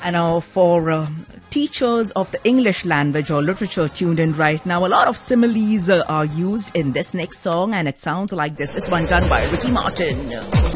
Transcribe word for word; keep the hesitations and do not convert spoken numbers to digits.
And uh, for uh, teachers of the English language or literature tuned in right now, a lot of similes uh, are used in this next song, and it sounds like this. This one done by Ricky Martin.